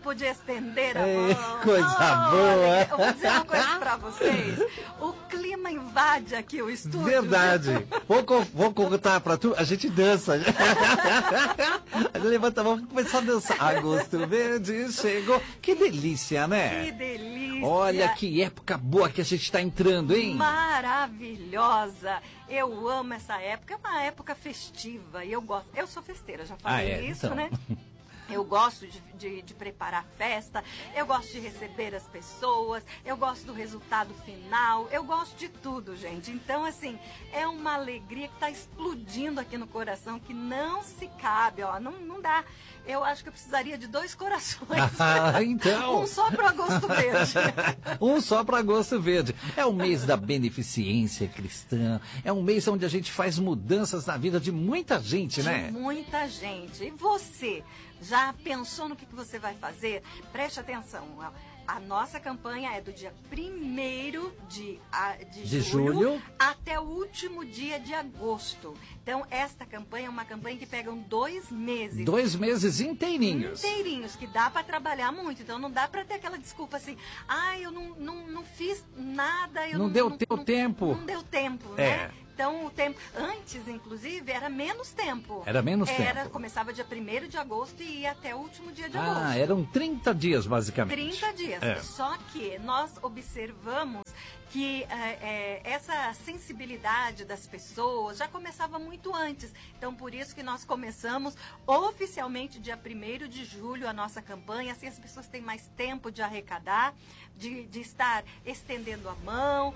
podia estender a Ei, mão. coisa boa. Eu vou dizer uma coisa pra vocês. O clima invade aqui o estúdio. Verdade. Vou contar pra tu, a gente dança. A gente levanta a mão e começa a dançar. Agosto verde chegou. Que delícia, né? Que delícia. Olha que época boa que a gente está entrando, hein? Maravilhosa. Eu amo essa época. É uma época festiva e eu gosto. Eu sou festeira, já falei isso, então. né? Eu gosto de preparar festa, eu gosto de receber as pessoas, eu gosto do resultado final, eu gosto de tudo, gente. Então, assim, é uma alegria que está explodindo aqui no coração, que não se cabe, ó, não dá. Eu acho que eu precisaria de 2 corações. Então. Um só para Agosto Verde. Um só para Agosto Verde. É o mês da beneficência cristã, é um mês onde a gente faz mudanças na vida de muita gente, né? De muita gente. E você, já pensou no que você vai fazer? Preste atenção. A nossa campanha é do dia 1º de julho até o último dia de agosto. Então, esta campanha é uma campanha que pegam 2 meses. 2 meses inteirinhos. Inteirinhos, que dá para trabalhar muito. Então, não dá para ter aquela desculpa assim, eu não fiz nada. Não deu tempo. Não deu tempo, É. né? Então, o tempo, antes, inclusive, era menos tempo. Era menos tempo. Começava dia 1º de agosto e ia até o último dia de agosto. Eram 30 dias, basicamente. 30 dias. É. Só que nós observamos que essa sensibilidade das pessoas já começava muito antes. Então, por isso que nós começamos oficialmente dia 1º de julho a nossa campanha. Assim, as pessoas têm mais tempo de arrecadar, de estar estendendo a mão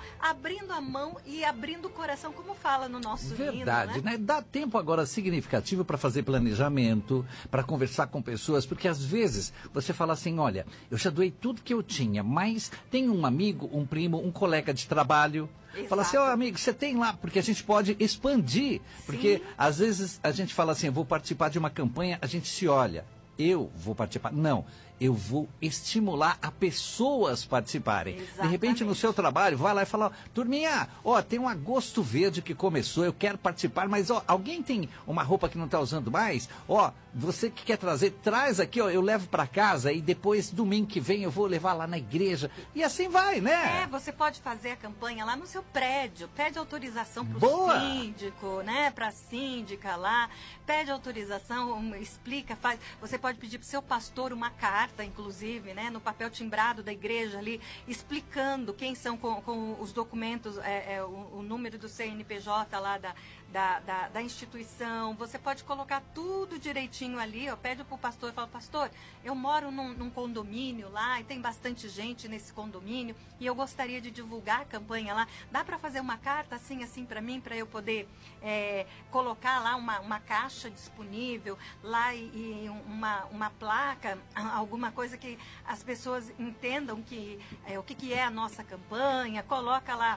e abrindo o coração, como fala no nosso Verdade, hino, né? Dá tempo agora significativo para fazer planejamento, para conversar com pessoas, porque às vezes você fala assim, olha, eu já doei tudo que eu tinha, mas tem um amigo, um primo, um colega de trabalho. Exato. Fala assim, amigo, você tem lá, porque a gente pode expandir. Porque às vezes a gente fala assim, eu vou participar de uma campanha, a gente se olha, eu vou participar. Não, eu vou estimular a pessoas participarem. Exatamente. De repente, no seu trabalho, vai lá e fala, turminha, tem um Agosto Verde que começou, eu quero participar, mas alguém tem uma roupa que não está usando mais? Você que quer trazer, traz aqui, eu levo para casa e depois, domingo que vem, eu vou levar lá na igreja. E assim vai, né? Você pode fazer a campanha lá no seu prédio, pede autorização para Boa. o síndico, né? Para a síndica lá, pede autorização, explica, faz. Você pode pedir para o seu pastor uma carta, inclusive, né? No papel timbrado da igreja ali, explicando quem são com os documentos, o número do CNPJ lá da instituição. Você pode colocar tudo direitinho ali, pede para o pastor, fala, pastor, eu moro num condomínio lá e tem bastante gente nesse condomínio e eu gostaria de divulgar a campanha lá. Dá para fazer uma carta assim para mim, para eu poder colocar lá uma caixa disponível lá e uma placa, alguma coisa que as pessoas entendam o que é a nossa campanha, coloca lá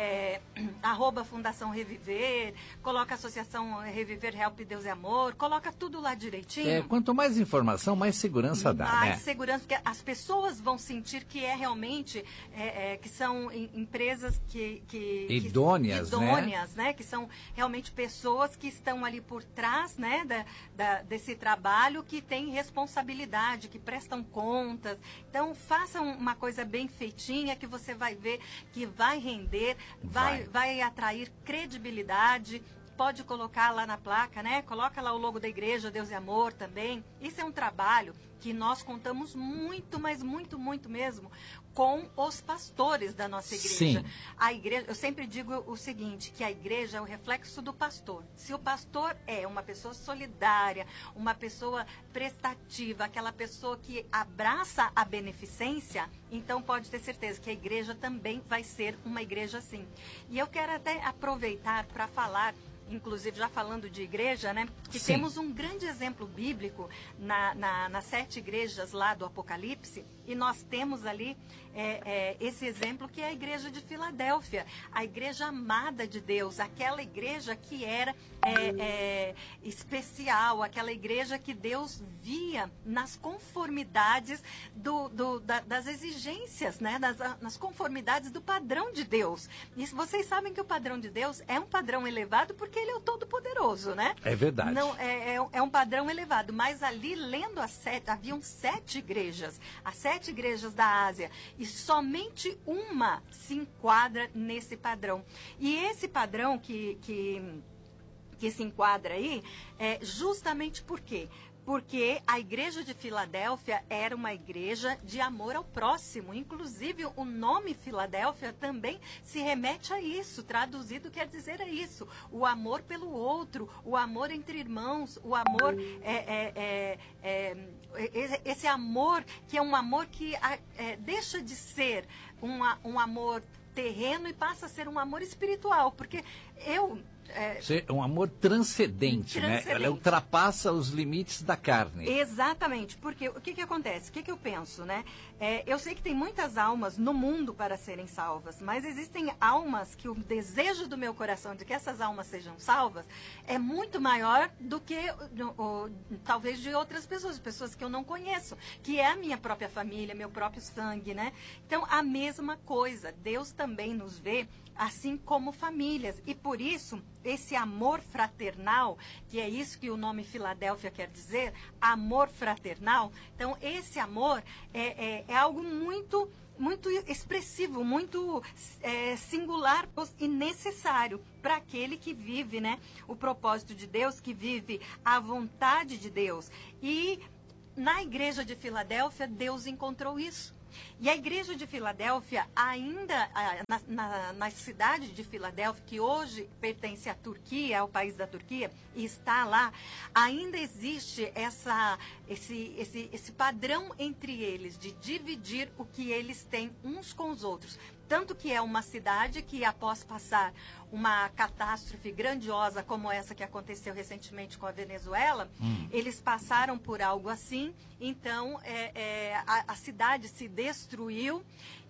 @ Fundação Reviver, coloca a Associação Reviver, Help Deus e Amor, coloca tudo lá direitinho. Quanto mais informação, mais segurança dá, né? Mais segurança, porque as pessoas vão sentir que realmente, que são empresas idôneas, né? Que são realmente pessoas que estão ali por trás, né, desse trabalho, que têm responsabilidade, que prestam contas. Então, façam uma coisa bem feitinha, que você vai ver que vai render, vai atrair credibilidade. Pode colocar lá na placa, né? Coloca lá o logo da igreja, Deus e Amor também. Isso é um trabalho que nós contamos muito, mas muito, muito mesmo, com os pastores da nossa igreja. Sim. A igreja, eu sempre digo o seguinte, que a igreja é o reflexo do pastor. Se o pastor é uma pessoa solidária, uma pessoa prestativa, aquela pessoa que abraça a beneficência, então pode ter certeza que a igreja também vai ser uma igreja assim. E eu quero até aproveitar para falar, inclusive já falando de igreja, né? Que Sim. temos um grande exemplo bíblico nas 7 igrejas lá do Apocalipse, e nós temos ali esse exemplo que é a igreja de Filadélfia, a igreja amada de Deus, aquela igreja que era especial, aquela igreja que Deus via nas conformidades das exigências, né? Nas conformidades do padrão de Deus. E vocês sabem que o padrão de Deus é um padrão elevado porque ele é o Todo-Poderoso, né? É verdade. Não, é um padrão elevado. Mas ali, lendo haviam 7 igrejas, as 7 igrejas da Ásia, e somente uma se enquadra nesse padrão. E esse padrão que se enquadra aí, justamente por quê? Porque a igreja de Filadélfia era uma igreja de amor ao próximo. Inclusive, o nome Filadélfia também se remete a isso. Traduzido quer dizer isso. O amor pelo outro, o amor entre irmãos, o amor... esse amor que é um amor que deixa de ser um amor terreno e passa a ser um amor espiritual. Porque É um amor transcendente, né? Ela ultrapassa os limites da carne. Exatamente, porque o que acontece? O que eu penso, né? Eu sei que tem muitas almas no mundo para serem salvas, mas existem almas que o desejo do meu coração de que essas almas sejam salvas é muito maior do que talvez de outras pessoas que eu não conheço, que é a minha própria família, meu próprio sangue, né? Então, a mesma coisa, Deus também nos vê assim como famílias. E por isso, esse amor fraternal, que é isso que o nome Filadélfia quer dizer, amor fraternal. Então, esse amor é algo muito, muito expressivo, muito singular e necessário para aquele que vive, né, o propósito de Deus, que vive a vontade de Deus. E na igreja de Filadélfia, Deus encontrou isso. E a igreja de Filadélfia, ainda na cidade de Filadélfia, que hoje pertence à Turquia, ao país da Turquia, e está lá, ainda existe esse padrão entre eles de dividir o que eles têm uns com os outros. Tanto que é uma cidade que, após passar uma catástrofe grandiosa como essa que aconteceu recentemente com a Venezuela, eles passaram por algo assim. Então, a cidade se destruiu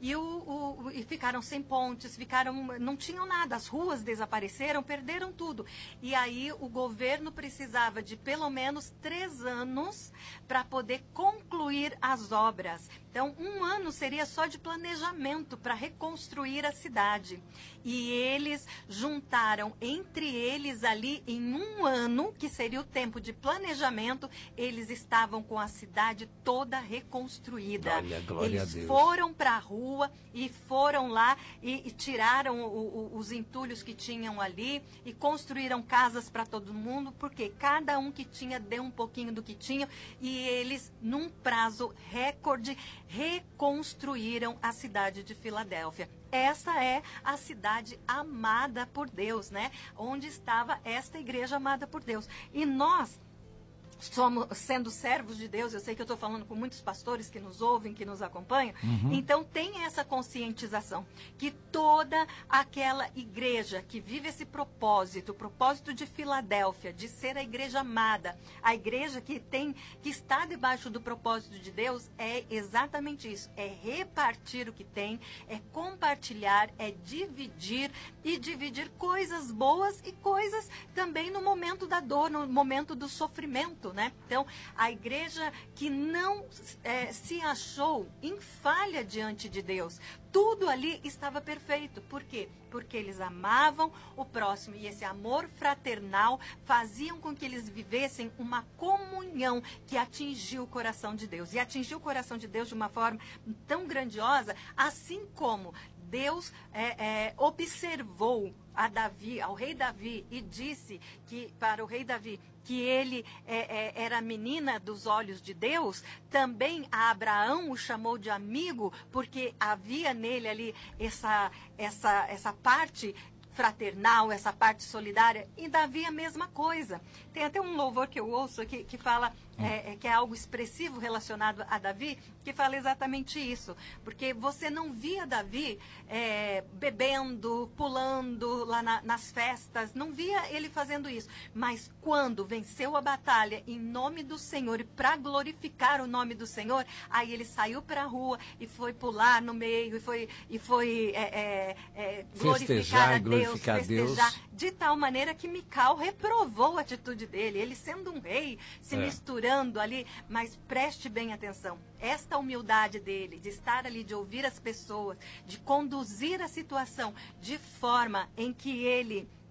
e ficaram sem pontes, não tinham nada, as ruas desapareceram, perderam tudo. E aí o governo precisava de pelo menos 3 anos para poder concluir as obras. Então, 1 ano seria só de planejamento para reconstruir a cidade. E eles juntaram entre eles ali, em 1 ano, que seria o tempo de planejamento, eles estavam com a cidade toda reconstruída. Olha, glória a Deus. Eles foram para a rua e foram lá e tiraram os entulhos que tinham ali e construíram casas para todo mundo, porque cada um que tinha deu um pouquinho do que tinha, e eles, num prazo recorde, reconstruíram a cidade de Filadélfia. Essa é a cidade amada por Deus, né? Onde estava esta igreja amada por Deus. E nós somos, sendo servos de Deus, eu sei que eu estou falando com muitos pastores que nos ouvem, que nos acompanham, então tem essa conscientização que toda aquela igreja que vive esse propósito, o propósito de Filadélfia, de ser a igreja amada, a igreja que está debaixo do propósito de Deus, é exatamente isso, é repartir o que tem, é compartilhar, é dividir, e dividir coisas boas e coisas também no momento da dor, no momento do sofrimento, né? Então, a igreja que não se achou em falha diante de Deus, tudo ali estava perfeito. Por quê? Porque eles amavam o próximo, e esse amor fraternal faziam com que eles vivessem uma comunhão que atingiu o coração de Deus. E atingiu o coração de Deus de uma forma tão grandiosa, assim como Deus observou ao rei Davi, e disse para o rei Davi que ele era a menina dos olhos de Deus. Também a Abraão o chamou de amigo, porque havia nele ali essa parte fraternal, essa parte solidária. E Davi a mesma coisa. Tem até um louvor que eu ouço que fala, que é algo expressivo relacionado a Davi, que fala exatamente isso. Porque você não via Davi bebendo, pulando lá nas festas, não via ele fazendo isso. Mas quando venceu a batalha em nome do Senhor e para glorificar o nome do Senhor, aí ele saiu para a rua e foi pular no meio e foi glorificar a Deus, festejar, de tal maneira que Mical reprovou a atitude dele, ele sendo um rei, se misturando ali. Mas preste bem atenção, esta humildade dele, de estar ali, de ouvir as pessoas, de conduzir a situação de forma em que ele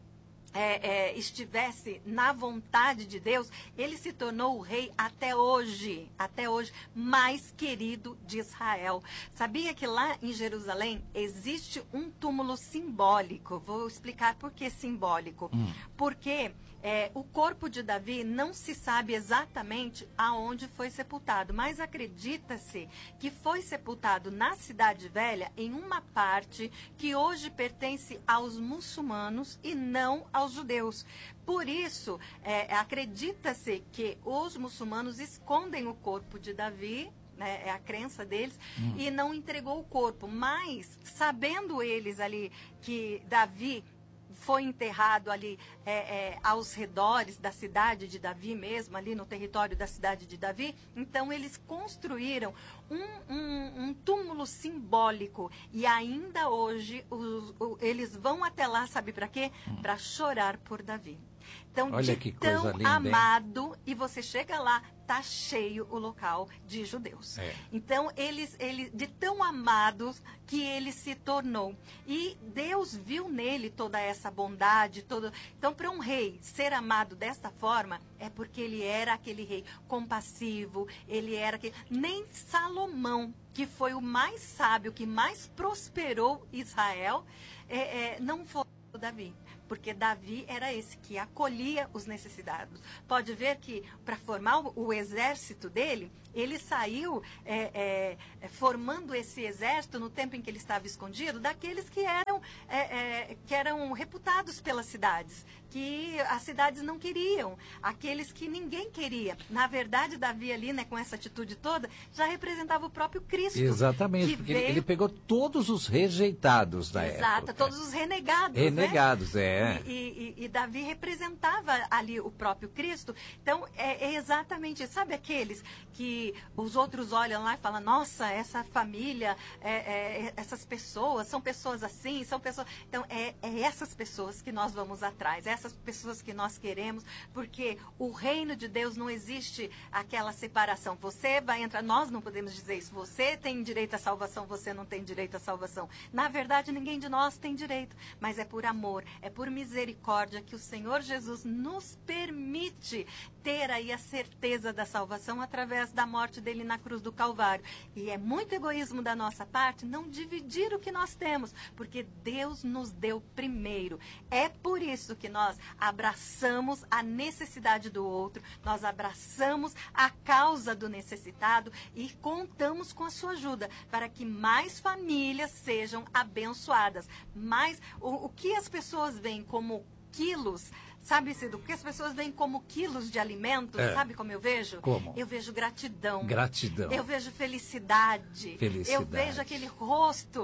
estivesse na vontade de Deus, ele se tornou o rei até hoje, mais querido de Israel. Sabia que lá em Jerusalém existe um túmulo simbólico? Vou explicar por que simbólico. Porque o corpo de Davi não se sabe exatamente aonde foi sepultado, mas acredita-se que foi sepultado na Cidade Velha, em uma parte que hoje pertence aos muçulmanos e não aos judeus. Por isso, acredita-se que os muçulmanos escondem o corpo de Davi, né, é a crença deles, e não entregou o corpo. Mas, sabendo eles ali que Davi foi enterrado ali aos redores da cidade de Davi mesmo, ali no território da cidade de Davi, então eles construíram um túmulo simbólico, e ainda hoje eles vão até lá, sabe para quê? Para chorar por Davi. Então, olha de que coisa tão linda, amado, e você chega lá, tá cheio o local de judeus. Então, eles de tão amados que ele se tornou. E Deus viu nele toda essa bondade, então, para um rei ser amado desta forma, é porque ele era aquele rei compassivo, ele era aquele... Nem Salomão, que foi o mais sábio, que mais prosperou Israel, não foi o Davi. Porque Davi era esse que acolhia os necessitados. Pode ver que, para formar o exército dele, ele saiu formando esse exército no tempo em que ele estava escondido, daqueles que eram reputados pelas cidades, que as cidades não queriam, aqueles que ninguém queria. Na verdade, Davi ali, né, com essa atitude toda, já representava o próprio Cristo. Exatamente, porque ele pegou todos os rejeitados da época. Exato, todos os renegados. Renegados, né? E Davi representava ali o próprio Cristo. Então, é exatamente isso. Sabe aqueles que os outros olham lá e falam, nossa, essa família, essas pessoas, são pessoas assim, são pessoas... Então, essas pessoas que nós vamos atrás, essas pessoas que nós queremos, porque o reino de Deus não existe aquela separação. Você vai entrar, nós não podemos dizer isso, você tem direito à salvação, você não tem direito à salvação. Na verdade, ninguém de nós tem direito, mas é por amor, é por misericórdia que o Senhor Jesus nos permite ter aí a certeza da salvação através da morte dele na cruz do Calvário. E é muito egoísmo da nossa parte não dividir o que nós temos, porque Deus nos deu primeiro. É por isso que nós abraçamos a necessidade do outro, nós abraçamos a causa do necessitado e contamos com a sua ajuda para que mais famílias sejam abençoadas. Mas o que as pessoas veem como quilos, sabe, Cido, porque as pessoas veem como quilos de alimentos, sabe como eu vejo? Como? Eu vejo gratidão. Gratidão. Eu vejo felicidade. Eu vejo aquele rosto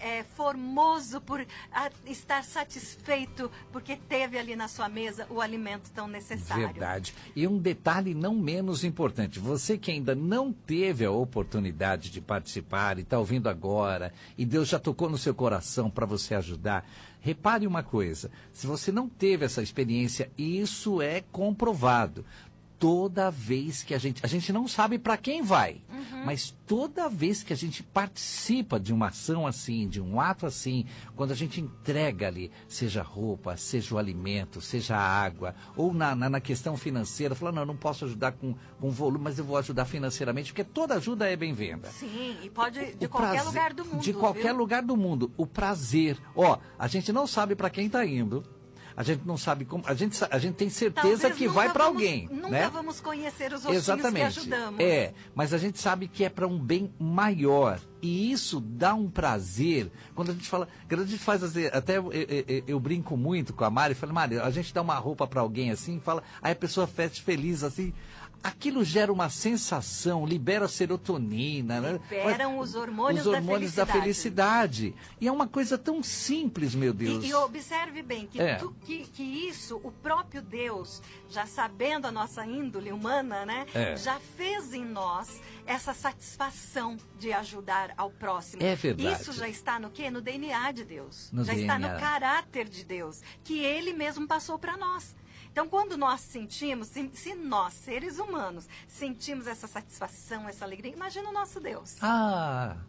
formoso por estar satisfeito, porque teve ali na sua mesa o alimento tão necessário. Verdade. E um detalhe não menos importante, você que ainda não teve a oportunidade de participar e está ouvindo agora, e Deus já tocou no seu coração para você ajudar, repare uma coisa, se você não teve essa experiência, isso é comprovado. Toda vez que a gente não sabe para quem vai, mas toda vez que a gente participa de uma ação assim, de um ato assim, quando a gente entrega ali, seja roupa, seja o alimento, seja a água, ou na questão financeira, falando, não, eu não posso ajudar com volume, mas eu vou ajudar financeiramente, porque toda ajuda é bem-vinda. Sim, e pode de qualquer lugar do mundo. De qualquer lugar do mundo. O prazer, a gente não sabe para quem está indo. A gente não sabe como. A gente tem certeza Talvez que vai para alguém. Nunca vamos conhecer os rostinhos que ajudamos. Mas a gente sabe que é para um bem maior. E isso dá um prazer. Quando a gente fala. Quando a gente faz assim, até eu brinco muito com a Mari, falo, Mari, a gente dá uma roupa para alguém assim, fala, aí a pessoa fecha feliz assim. Aquilo gera uma sensação, libera serotonina. Liberam os hormônios da felicidade. E é uma coisa tão simples, meu Deus. E observe bem que isso, o próprio Deus, já sabendo a nossa índole humana, né? Já fez em nós essa satisfação de ajudar ao próximo. É verdade. Isso já está no quê? No DNA de Deus. No já DNA. está no caráter de Deus, que Ele mesmo passou para nós. Então, quando nós sentimos, se nós, seres humanos, sentimos essa satisfação, essa alegria, imagina o nosso Deus.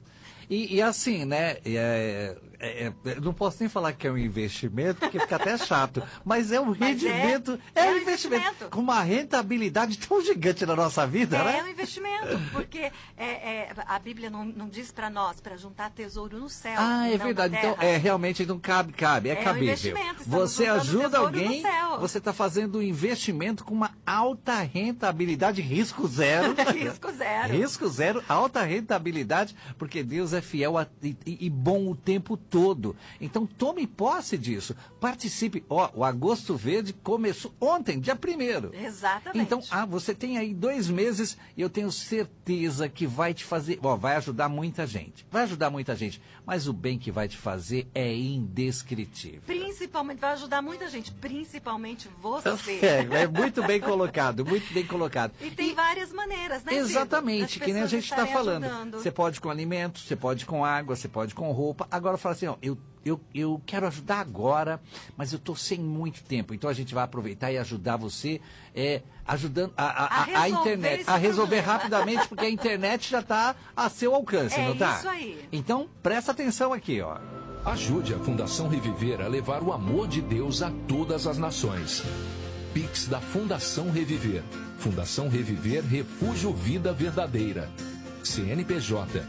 E assim, né? Não posso nem falar que é um investimento, porque fica até chato. Mas é um rendimento. É um investimento. Com uma rentabilidade tão gigante na nossa vida, né? É um investimento, porque a Bíblia não diz para nós, para juntar tesouro no céu. Ah, é verdade. Então, realmente não cabe. É cabível. Um investimento. Você ajuda alguém, você está fazendo um investimento com uma alta rentabilidade, risco zero. Risco zero. Risco zero, alta rentabilidade, porque Deus é fiel e bom o tempo todo. Então, tome posse disso. Participe. O Agosto Verde começou ontem, dia 1º. Exatamente. Então, você tem aí 2 meses e eu tenho certeza que vai te fazer... vai ajudar muita gente. Vai ajudar muita gente. Mas o bem que vai te fazer é indescritível. Principalmente, vai ajudar muita gente. Principalmente você. É muito bem colocado, muito bem colocado. E tem várias maneiras, né, exatamente, que nem a gente está falando. Ajudando. Você pode com alimentos, você pode com água, você pode com roupa. Agora fala assim, eu quero ajudar agora, mas eu estou sem muito tempo. Então a gente vai aproveitar e ajudar você, ajudando a internet a resolver rapidamente, porque a internet já está a seu alcance, não está? É isso aí. Então presta atenção aqui, ó. Ajude a Fundação Reviver a levar o amor de Deus a todas as nações. Pix da Fundação Reviver. Fundação Reviver Refúgio Vida Verdadeira. CNPJ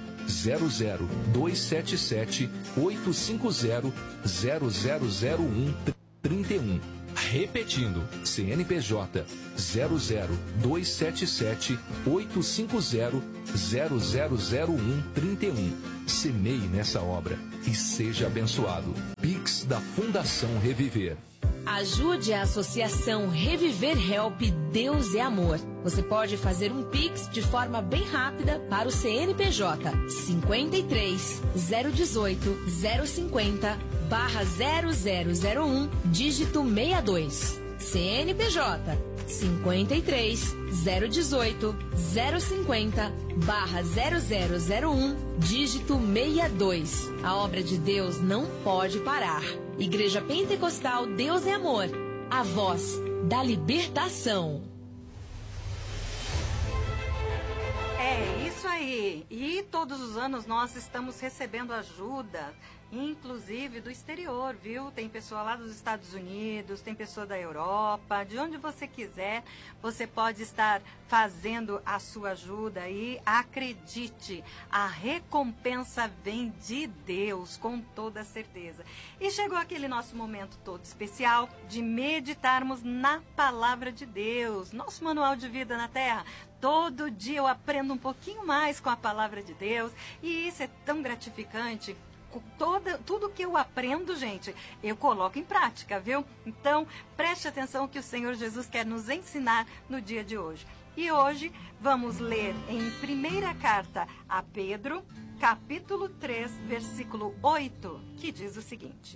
00277 850 0001 31. Repetindo, CNPJ 00277 850 0001 31. Semeie nessa obra e seja abençoado. Pix da Fundação Reviver. Ajude a Associação Reviver Help Deus é Amor. Você pode fazer um Pix de forma bem rápida para o CNPJ 53 018 050 /0001 dígito 62. CNPJ 53 018 050 /0001 dígito 62. A obra de Deus não pode parar. Igreja Pentecostal Deus é Amor, a voz da libertação. É isso aí. E todos os anos nós estamos recebendo ajuda, inclusive do exterior, viu? Tem pessoa lá dos Estados Unidos, tem pessoa da Europa, de onde você quiser, você pode estar fazendo a sua ajuda e acredite, a recompensa vem de Deus, com toda certeza. E chegou aquele nosso momento todo especial de meditarmos na palavra de Deus, nosso manual de vida na Terra. Todo dia eu aprendo um pouquinho mais com a palavra de Deus e isso é tão gratificante. Tudo que eu aprendo, gente, eu coloco em prática, viu? Então, preste atenção que o Senhor Jesus quer nos ensinar no dia de hoje. E hoje vamos ler em primeira carta a Pedro, capítulo 3, versículo 8, que diz o seguinte: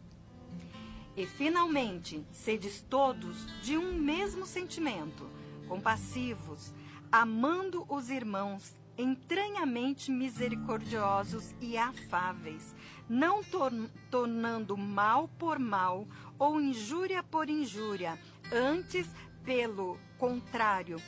E finalmente, sedes todos de um mesmo sentimento, compassivos, amando os irmãos, entranhamente misericordiosos e afáveis, não tornando mal por mal ou injúria por injúria, antes, pelo contrário,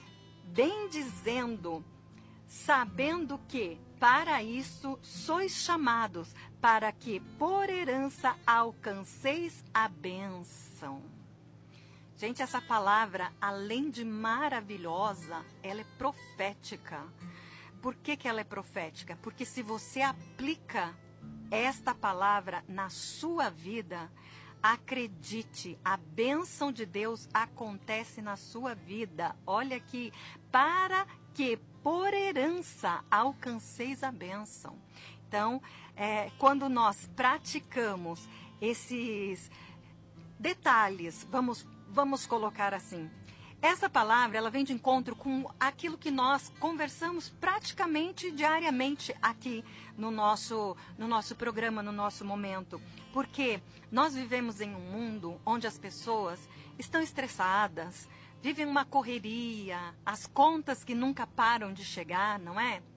bendizendo, sabendo que para isso sois chamados, para que por herança alcanceis a bênção. Gente, essa palavra, além de maravilhosa, ela é profética. Por que ela é profética? Porque se você aplica esta palavra na sua vida, acredite, a bênção de Deus acontece na sua vida. Olha aqui, para que por herança alcanceis a bênção. Então, quando nós praticamos esses detalhes, vamos colocar assim, essa palavra, ela vem de encontro com aquilo que nós conversamos praticamente diariamente aqui no nosso programa, no nosso momento. Porque nós vivemos em um mundo onde as pessoas estão estressadas, vivem uma correria, as contas que nunca param de chegar, não é?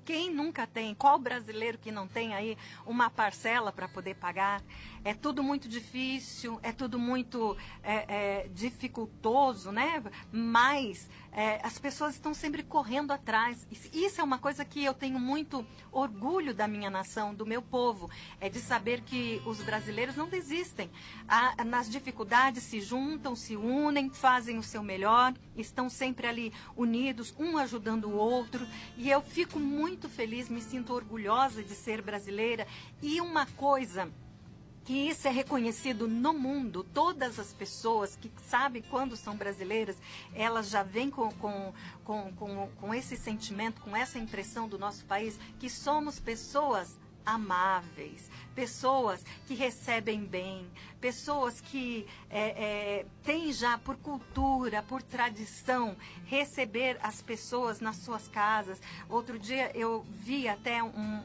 Quem nunca tem? Qual brasileiro que não tem aí uma parcela para poder pagar? É tudo muito difícil, é tudo muito dificultoso, né? Mas as pessoas estão sempre correndo atrás. Isso é uma coisa que eu tenho muito orgulho da minha nação, do meu povo, é de saber que os brasileiros não desistem. Nas dificuldades se juntam, se unem, fazem o seu melhor, estão sempre ali unidos, um ajudando o outro. E eu fico muito feliz, me sinto orgulhosa de ser brasileira. E uma coisa que isso é reconhecido no mundo, todas as pessoas que sabem quando são brasileiras, elas já vêm com esse sentimento, com essa impressão do nosso país, que somos pessoas amáveis, pessoas que recebem bem, pessoas que têm já por cultura, por tradição, receber as pessoas nas suas casas. Outro dia eu vi até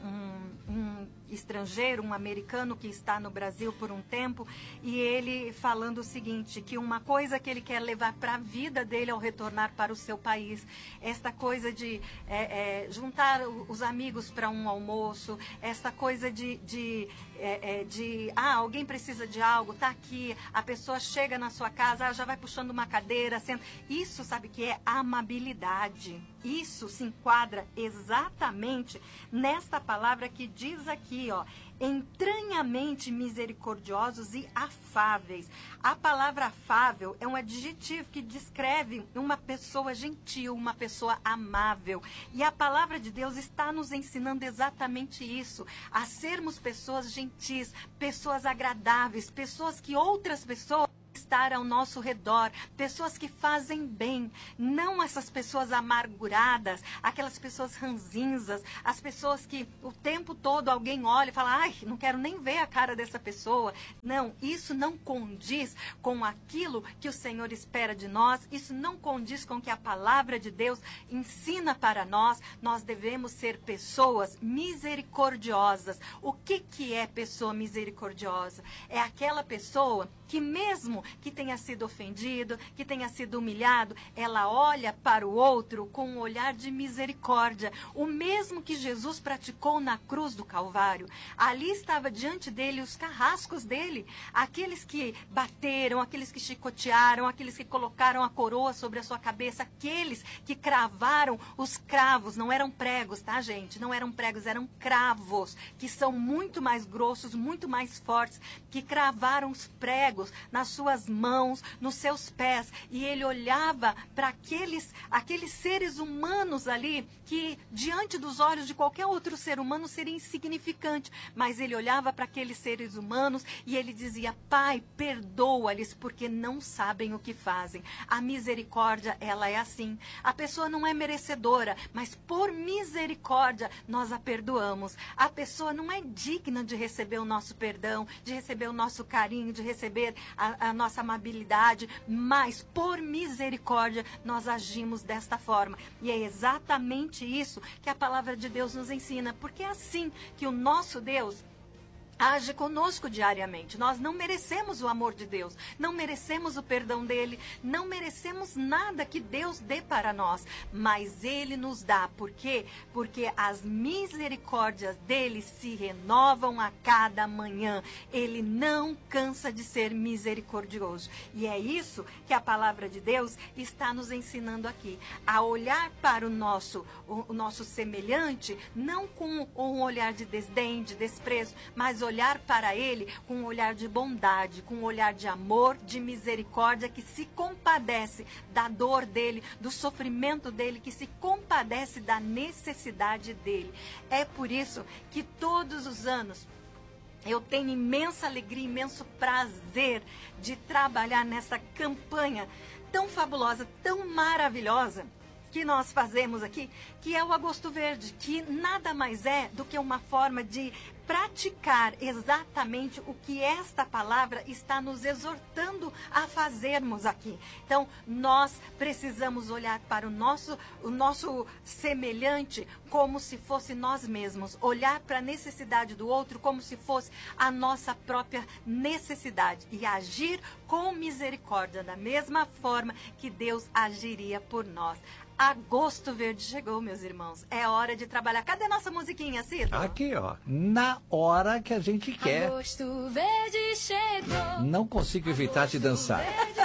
um estrangeiro, um americano que está no Brasil por um tempo, e ele falando o seguinte, que uma coisa que ele quer levar para a vida dele ao retornar para o seu país, esta coisa de juntar os amigos para um almoço, esta coisa de alguém precisa de algo, tá aqui, a pessoa chega na sua casa, já vai puxando uma cadeira, senta. Isso, sabe que é amabilidade. Isso se enquadra exatamente nesta palavra que diz aqui, ó, entranhamente misericordiosos e afáveis. A palavra afável é um adjetivo que descreve uma pessoa gentil, uma pessoa amável. E a palavra de Deus está nos ensinando exatamente isso, a sermos pessoas gentis, pessoas agradáveis, pessoas que outras pessoas estar ao nosso redor, pessoas que fazem bem, não essas pessoas amarguradas, aquelas pessoas ranzinzas, as pessoas que o tempo todo alguém olha e fala, ai, não quero nem ver a cara dessa pessoa. Não, isso não condiz com aquilo que o Senhor espera de nós, isso não condiz com o que a palavra de Deus ensina para nós. Nós devemos ser pessoas misericordiosas. O que é pessoa misericordiosa? É aquela pessoa que mesmo que tenha sido ofendido, que tenha sido humilhado, ela olha para o outro com um olhar de misericórdia. O mesmo que Jesus praticou na cruz do Calvário. Ali estava diante dele os carrascos dele, aqueles que bateram, aqueles que chicotearam, aqueles que colocaram a coroa sobre a sua cabeça, aqueles que cravaram os cravos. Não eram pregos, tá, gente? Não eram pregos, eram cravos, que são muito mais grossos, muito mais fortes, que cravaram os pregos nas suas mãos, nos seus pés, e ele olhava para aqueles seres humanos ali, que diante dos olhos de qualquer outro ser humano seria insignificante, mas ele olhava para aqueles seres humanos e ele dizia, Pai, perdoa-lhes porque não sabem o que fazem. A misericórdia, ela é assim, a pessoa não é merecedora, mas por misericórdia nós a perdoamos. A pessoa não é digna de receber o nosso perdão, de receber o nosso carinho, de receber a nossa amabilidade, mas por misericórdia nós agimos desta forma. E é exatamente isso que a palavra de Deus nos ensina, porque é assim que o nosso Deus age conosco diariamente. Nós não merecemos o amor de Deus, não merecemos o perdão dele, não merecemos nada que Deus dê para nós, mas ele nos dá. Por quê? Porque as misericórdias dele se renovam a cada manhã. Ele não cansa de ser misericordioso. E é isso que a palavra de Deus está nos ensinando aqui, a olhar para o nosso semelhante, não com um olhar de desdém, de desprezo, mas olhar para ele com um olhar de bondade, com um olhar de amor, de misericórdia, que se compadece da dor dele, do sofrimento dele, que se compadece da necessidade dele. É por isso que todos os anos eu tenho imensa alegria, imenso prazer de trabalhar nessa campanha tão fabulosa, tão maravilhosa que nós fazemos aqui, que é o Agosto Verde, que nada mais é do que uma forma de praticar exatamente o que esta palavra está nos exortando a fazermos aqui. Então, nós precisamos olhar para o nosso semelhante como se fosse nós mesmos, olhar para a necessidade do outro como se fosse a nossa própria necessidade e agir com misericórdia, da mesma forma que Deus agiria por nós. Agosto Verde chegou, meus irmãos. É hora de trabalhar. Cadê nossa musiquinha, Cito? Aqui, ó. Na hora que a gente quer. Agosto Verde chegou. Não consigo evitar de dançar. Verde